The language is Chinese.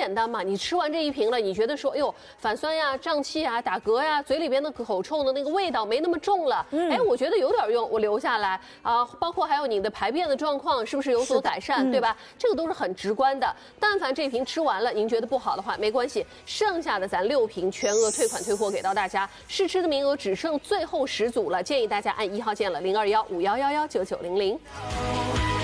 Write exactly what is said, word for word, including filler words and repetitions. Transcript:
简单嘛，你吃完这一瓶了，你觉得说，哎呦，反酸呀、胀气啊、打嗝呀，嘴里边的口臭的那个味道没那么重了，嗯、哎，我觉得有点用，我留下来啊、呃，包括还有你的排便的状况是不是有所改善，嗯、对吧？这个都是很直观的。但凡这瓶吃完了，您觉得不好的话，没关系，剩下的咱六瓶全额退款退货给到大家，试吃的名额只剩最后十组了，建议大家按一号键了，零二幺五幺幺幺九九零零。